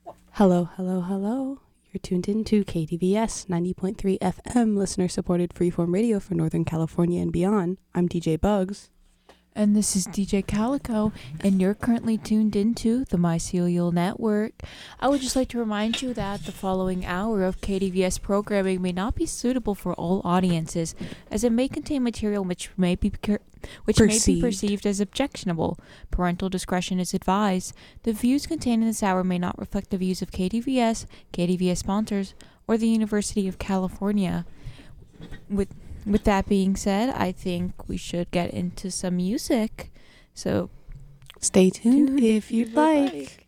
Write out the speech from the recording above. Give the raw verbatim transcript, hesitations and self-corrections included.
Hello, hello, hello. You're tuned in to K D V S ninety point three F M, listener-supported freeform radio for Northern California and beyond. I'm D J Bugs. And this is D J Calico, and you're currently tuned into the Mycelial Network. I would just like to remind you that the following hour of K D V S programming may not be suitable for all audiences, as it may contain material which may be which Perceived. may be perceived as objectionable. Parental discretion is advised. The views contained in this hour may not reflect the views of K D V S, K D V S sponsors, or the University of California. With With that being said, I think we should get into some music. So Stay tuned tuned if you'd like.